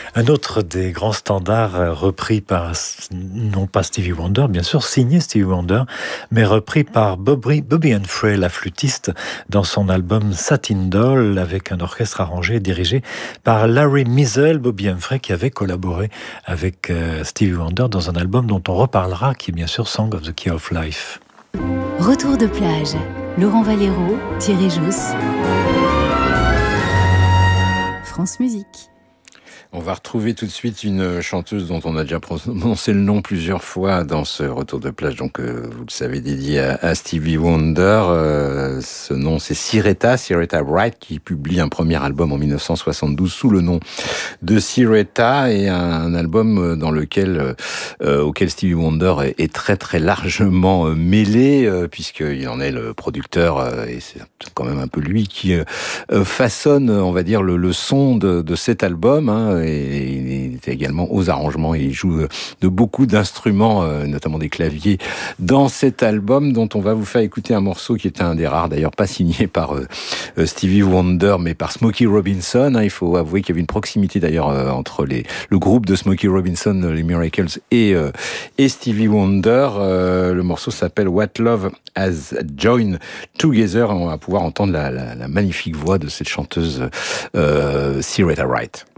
Un autre des grands standards repris par, non pas Stevie Wonder, bien sûr, signé Stevie Wonder, mais repris par Bobby Humphrey, la flûtiste, dans son album Satin Doll, avec un orchestre arrangé et dirigé par Larry Mizell. Bobby Humphrey qui avait collaboré avec Stevie Wonder dans un album dont on reparlera, qui est bien sûr Song of the Key of Life. Retour de plage, Laurent Valero, Thierry Jousse, France Musique. On va retrouver tout de suite une chanteuse dont on a déjà prononcé le nom plusieurs fois dans ce retour de plage, donc vous le savez, dédié à Stevie Wonder. Ce nom, c'est Sireta Wright, qui publie un premier album en 1972 sous le nom de Sireta, et un album dans auquel Stevie Wonder est très très largement mêlé, puisqu'il en est le producteur, et c'est quand même un peu lui qui façonne, on va dire, le son de cet album, hein. Et il est également aux arrangements, et il joue de beaucoup d'instruments, notamment des claviers, dans cet album dont on va vous faire écouter un morceau qui est un des rares, d'ailleurs pas signé par Stevie Wonder, mais par Smokey Robinson. Il faut avouer qu'il y avait une proximité d'ailleurs entre le groupe de Smokey Robinson, les Miracles, et Stevie Wonder. Le morceau s'appelle What Love Has Joined Together. On va pouvoir entendre la magnifique voix de cette chanteuse Sireta Wright.